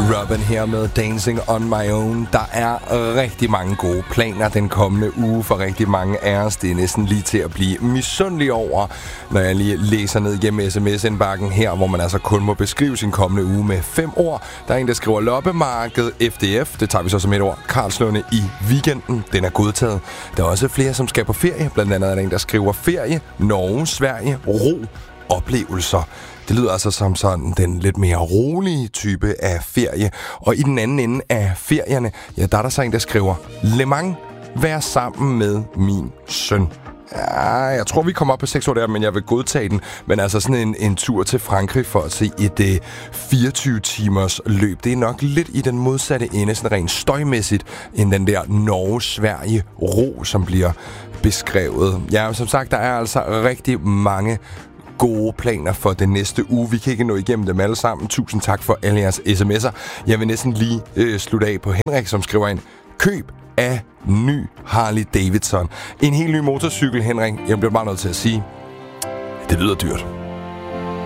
Robin her med Dancing on My Own. Der er rigtig mange gode planer den kommende uge for rigtig mange af os. Det er næsten lige til at blive misundelig over, når jeg lige læser ned hjemme sms-indbakken her, hvor man altså kun må beskrive sin kommende uge med 5 ord. Der er en, der skriver loppemarked, FDF. Det tager vi så som et ord. Karlslunde i weekenden. Den er godtaget. Der er også flere, som skal på ferie. Blandt andet er der en, der skriver ferie, Norge, Sverige, ro, oplevelser. Det lyder altså som sådan den lidt mere rolige type af ferie. Og i den anden ende af ferierne, ja, der er der så en, der skriver Le Mans, vær sammen med min søn. Ja, jeg tror, vi kommer op på 6 år der, men jeg vil godtage den. Men altså sådan en tur til Frankrig for at se et 24-timers løb. Det er nok lidt i den modsatte ende, sådan rent støjmæssigt, end den der Norge-Sverige-ro, som bliver beskrevet. Ja, som sagt, der er altså rigtig mange gode planer for den næste uge. Vi kan ikke nå igennem dem alle sammen. Tusind tak for alle jeres sms'er. Jeg vil næsten lige slutte af på Henrik, som skriver ind: køb af ny Harley Davidson. En helt ny motorcykel, Henrik. Jeg bliver bare nødt til at sige, det lyder dyrt.